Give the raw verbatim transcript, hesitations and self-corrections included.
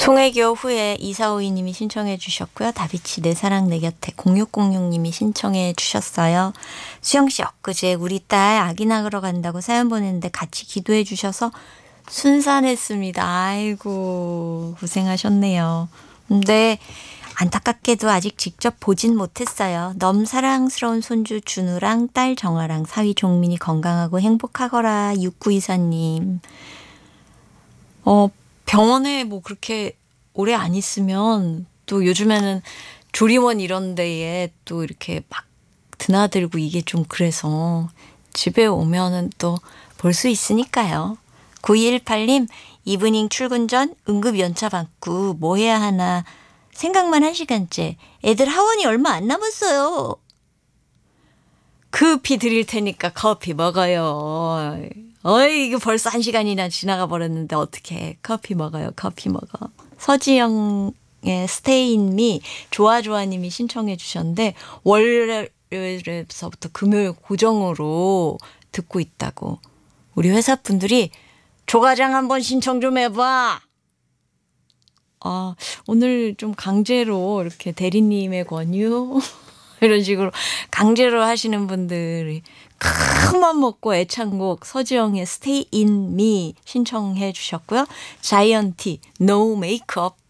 송혜교 후에 이사오이님이 신청해 주셨고요. 다비치 내 사랑 내 곁에 공육공육님이 신청해 주셨어요. 수영씨 엊그제 우리 딸 아기 낳으러 간다고 사연 보냈는데 같이 기도해 주셔서 순산했습니다. 아이고 고생하셨네요. 근데 안타깝게도 아직 직접 보진 못했어요. 너무 사랑스러운 손주 준우랑 딸 정아랑 사위 종민이 건강하고 행복하거라. 육구이사님. 어 병원에 뭐 그렇게 오래 안 있으면 또 요즘에는 조리원 이런 데에 또 이렇게 막 드나들고 이게 좀 그래서 집에 오면은 또 볼 수 있으니까요. 구이일팔님 이브닝 출근 전 응급 연차 받고 뭐 해야 하나 생각만 한 시간째. 애들 하원이 얼마 안 남았어요. 급히 드릴 테니까 커피 먹어요. 어이 이거 벌써 한 시간이나 지나가 버렸는데 어떡해. 커피 먹어요. 커피 먹어. 서지영의 스테이 인 미 좋아좋아님이 신청해 주셨는데 월요일에서부터 금요일 고정으로 듣고 있다고. 우리 회사 분들이 조과장 한번 신청 좀 해봐. 아, 오늘 좀 강제로 이렇게 대리님의 권유 이런 식으로 강제로 하시는 분들이 큰 맘 먹고 애창곡 서지영의 Stay in Me 신청해 주셨고요. 자이언티 No Makeup